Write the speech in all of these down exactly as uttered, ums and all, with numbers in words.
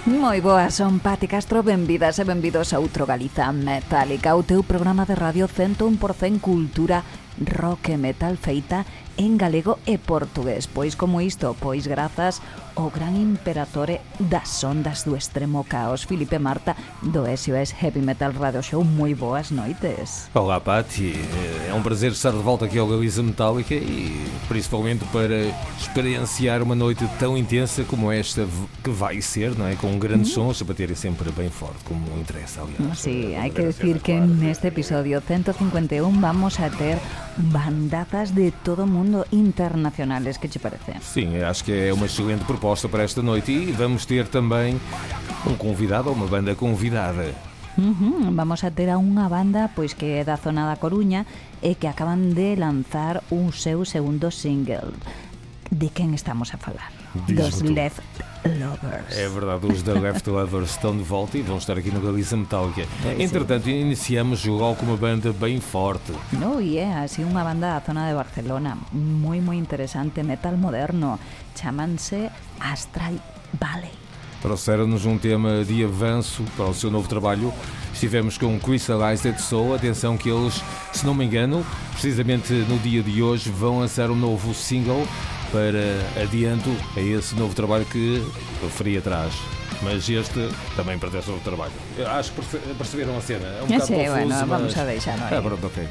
Moi boas, son Pati Castro, benvidas e benvidos a outro Galiza Metálica, o teu programa de radio cento un por cento cultura rock e metal feita en galego e portugués. Pois como isto, pois grazas ao gran imperatore das ondas do extremo caos, Filipe Marta, do S O S Heavy Metal Radio Show. Moi boas noites. Olá, Pati, é um prazer estar de volta aqui ao Galiza Metálica e principalmente para experienciar uma noite tão intensa como esta que vai ser, não é? Com grandes mm. sons, a baterem sempre bem forte, como interessa, aliás. Sí, hai que decir que neste episodio ciento cincuenta y uno vamos a ter bandazas de todo o mundo internacionales, que te parece? Sim, acho que é uma excelente proposta para esta noite e vamos ter também um convidado ou uma banda convidada. Uh-huh. Vamos a ter a unha banda pois que é da zona da Coruña e que acaban de lanzar o seu segundo single. De quen estamos a falar? Diz-me Dos tu. Left Lovers. É verdade, os The Left Lovers estão de volta e vão estar aqui no Galiza Metálica. Pois Entretanto, sim. Iniciamos logo com uma banda bem forte. No, e é así unha banda da zona de Barcelona, moi moi interesante, metal moderno, chamanse Astral Valley. Trouxeram-nos um tema de avanço para o seu novo trabalho. Estivemos com Crystallized Soul. Atenção que eles, se não me engano, precisamente no dia de hoje vão lançar um novo single para adianto a esse novo trabalho que eu faria atrás. Mas este também pertence ao trabalho. Eu acho que perceberam a cena. É um bocado Sí, confuso, bueno, mas... vamos a deixar, não é? Ah, pronto, ok.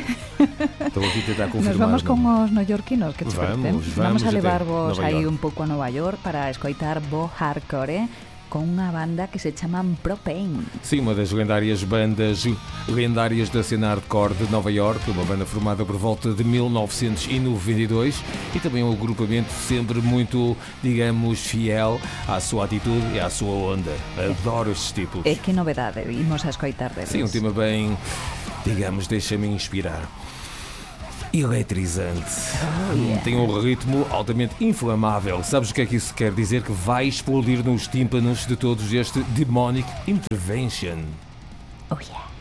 Estou aqui a tentar confirmar. Nos vamos con não? os neoyorquinos, que te Vamos, parece? vamos Vamos a até levarvos Nova aí York. un pouco a Nova York para escoitar bo hardcore con unha banda que se chaman Propane. Sim, uma das lendárias bandas lendárias da cena hardcore de Nova York, uma banda formada por volta de mil novecentos e noventa e dois e também um agrupamento sempre muito, digamos, fiel à sua atitude e à sua onda. Adoro estes tipos. E que novedade, imos a escoitar deles. Sim, um tema bem, digamos, deixa-me inspirar. Eletrizante. Oh, yeah. Tem um ritmo altamente inflamável. Sabes o que é que isso quer dizer? Que vai explodir nos tímpanos de todos este Demonic Intervention. Oh yeah.